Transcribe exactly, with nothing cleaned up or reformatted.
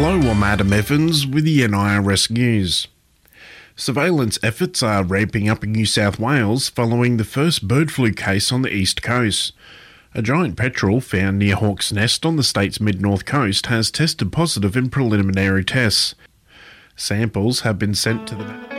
Hello, I'm Adam Evans with the N I R S News. Surveillance efforts are ramping up in New South Wales following the first bird flu case on the east coast. A giant petrel found near Hawk's Nest on the state's mid-north coast has tested positive in preliminary tests. Samples have been sent to the...